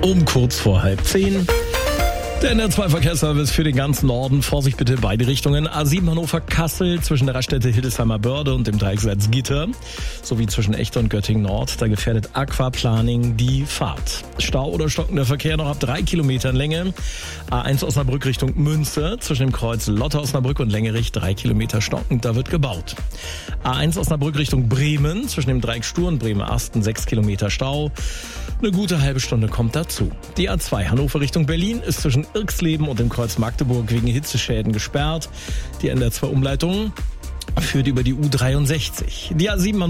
um kurz vor 9:30. Der NR2-Verkehrsservice für den ganzen Norden. Vorsicht bitte, beide Richtungen. A7 Hannover-Kassel zwischen der Raststätte Hildesheimer Börde und dem Dreieck Salzgitter. Sowie zwischen Echte und Göttingen-Nord. Da gefährdet Aquaplaning die Fahrt. Stau oder stockender Verkehr noch ab 3 Kilometern Länge. A1 Osnabrück Richtung Münster. Zwischen dem Kreuz Lotte-Osnabrück und Längerich 3 Kilometer stockend. Da wird gebaut. A1 Osnabrück Richtung Bremen. Zwischen dem Dreieck Stur und Bremen-Asten 6 Kilometer Stau. Eine gute halbe Stunde kommt dazu. Die A2 Hannover Richtung Berlin ist zwischen Irxleben und dem Kreuz Magdeburg wegen Hitzeschäden gesperrt. Die NR2-Umleitung führt über die U63. Die A7